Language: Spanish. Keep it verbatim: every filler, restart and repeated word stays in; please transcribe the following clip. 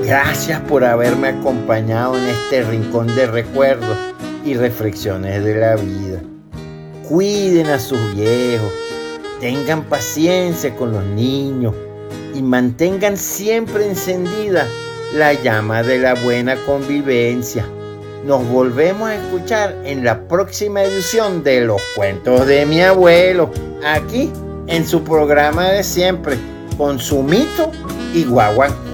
Gracias por haberme acompañado en este rincón de recuerdos y reflexiones de la vida. Cuiden a sus viejos, tengan paciencia con los niños y mantengan siempre encendida la llama de la buena convivencia. Nos volvemos a escuchar en la próxima edición de Los Cuentos de mi Abuelo, aquí en su programa de siempre, con su mito y guaguancó.